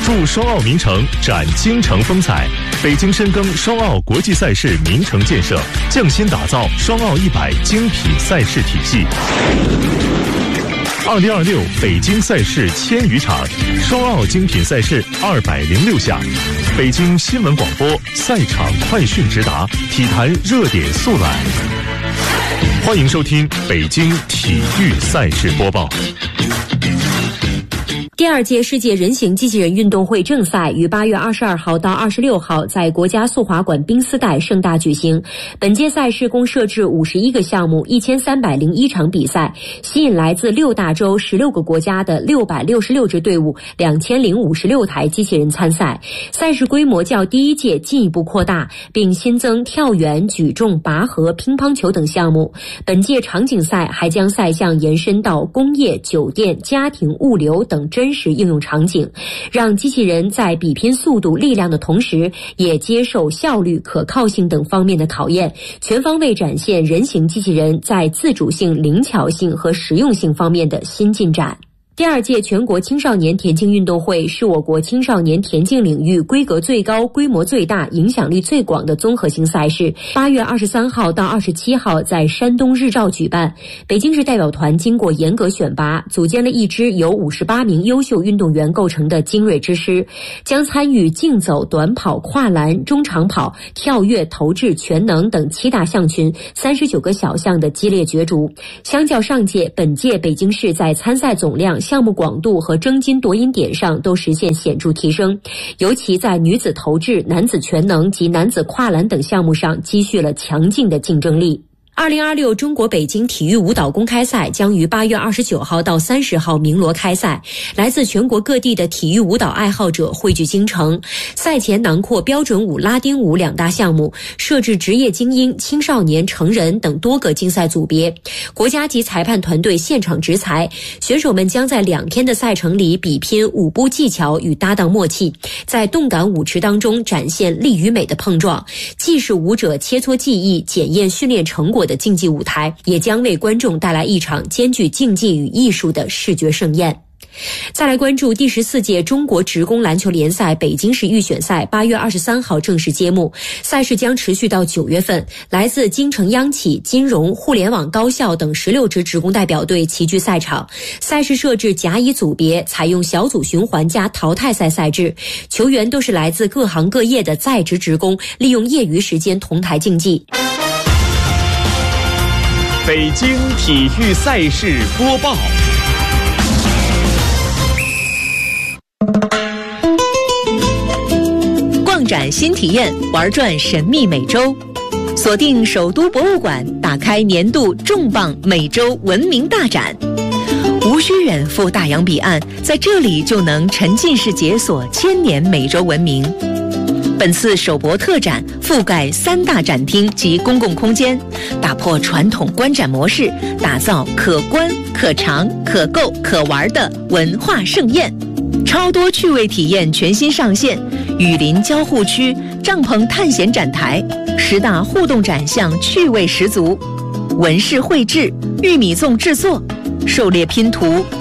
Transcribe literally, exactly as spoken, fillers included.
筑双奥名城，展京城风采。北京深耕双奥国际赛事名城建设，匠心打造双奥一百精品赛事体系。二零二六北京赛事千余场，双奥精品赛事二百零六项。北京新闻广播赛场快讯直达，体坛热点速览。欢迎收听北京体育赛事播报。 第二届世界人形机器人运动会正赛于八月二十二号到二十六号在国家速滑馆冰丝带盛大举行。本届赛事共设置五十一个项目，一千三百零一场比赛，吸引来自六大洲十六个国家的六百六十六支队伍，两千零五十六台机器人参赛。赛事规模较第一届进一步扩大，并新增跳远、举重、拔河、乒乓球等项目。本届场景赛还将赛项延伸到工业、酒店、家庭、物流等真实应用场景，让机器人在比拼速度、力量的同时，也接受效率、可靠性等方面的考验，全方位展现人形机器人在自主性、灵巧性和实用性方面的新进展。第二届全国青少年田径运动会是我国青少年田径领域规格最高、规模最大、影响力最广的综合性赛事。八月二十三号到二十七号在山东日照举办。北京市代表团经过严格选拔，组建了一支由五十八名优秀运动员构成的精锐之师，将参与竞走、短跑、跨栏、中长跑、跳跃、投掷、全能等七大项群三十九个小项的激烈角逐。相较上届，本届北京市在参赛总量、项目广度和争金夺银点上都实现显著提升，尤其在女子投掷、男子全能及男子跨栏等项目上积蓄了强劲的竞争力。二零二六中国北京体育舞蹈公开赛将于八月二十九号到三十号鸣锣开赛，来自全国各地的体育舞蹈爱好者汇聚京城。赛前囊括标准舞、拉丁舞两大项目，设置职业精英、青少年、成人等多个竞赛组别。国家级裁判团队现场执裁，选手们将在两天的赛程里比拼舞步技巧与搭档默契，在动感舞池当中展现力与美的碰撞，既是舞者切磋技艺、检验训练成果的竞技舞台，也将为观众带来一场兼具竞技与艺术的视觉盛宴。再来关注第十四届中国职工篮球联赛北京市预选赛，八月二十三号正式揭幕，赛事将持续到九月份。来自京城央企、金融、互联网高校等十六支职工代表队齐聚赛场。赛事设置甲乙组别，采用小组循环加淘汰赛赛制，球员都是来自各行各业的在职职工，利用业余时间同台竞技。 北京体育赛事播报。 逛展新体验，玩转神秘美洲，锁定首都博物馆，打开年度重磅美洲文明大展。无需远赴大洋彼岸，在这里就能沉浸式解锁千年美洲文明。本次首博特展覆盖三大展厅及公共空间，打破传统观展模式，打造可观、可尝、可购、可玩的文化盛宴。超多趣味体验全新上线，雨林交互区、帐篷探险展台，十大互动展项趣味十足，纹饰绘制、玉米粽制作、狩猎拼图、